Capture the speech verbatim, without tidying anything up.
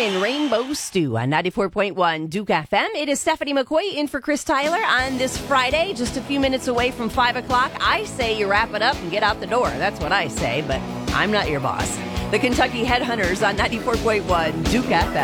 in Rainbow Stew on ninety-four point one Duke F M. It is Stephanie McCoy in for Chris Tyler on this Friday, just a few minutes away from five o'clock. I say you wrap it up and get out the door. That's what I say, but I'm not your boss. The Kentucky Headhunters on ninety-four point one Duke F M.